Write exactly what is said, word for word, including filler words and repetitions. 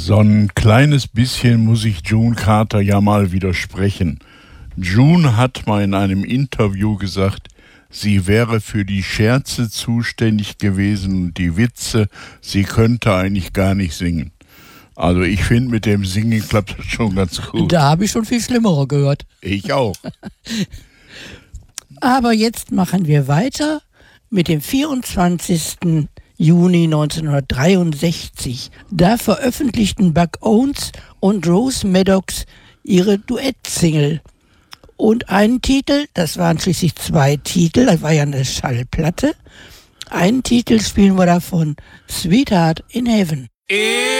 So ein kleines bisschen muss ich June Carter ja mal widersprechen. June hat mal in einem Interview gesagt, sie wäre für die Scherze zuständig gewesen und die Witze, sie könnte eigentlich gar nicht singen. Also ich finde, mit dem Singen klappt das schon ganz gut. Da habe ich schon viel Schlimmere gehört. Ich auch. Aber jetzt machen wir weiter mit dem vierundzwanzigsten Juni neunzehnhundertdreiundsechzig. Da veröffentlichten Buck Owens und Rose Maddox ihre Duettsingle. Und einen Titel, das waren schließlich zwei Titel, das war ja eine Schallplatte. Einen Titel spielen wir davon, Sweetheart in Heaven.